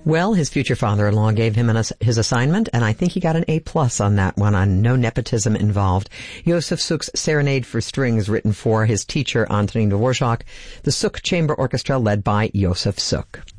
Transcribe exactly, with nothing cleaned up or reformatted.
Well, his future father-in-law gave him an, his assignment, and I think he got an A plus on that one, on no nepotism involved. Josef Suk's Serenade for Strings, written for his teacher, Antonin Dvorak, the Suk Chamber Orchestra led by Josef Suk.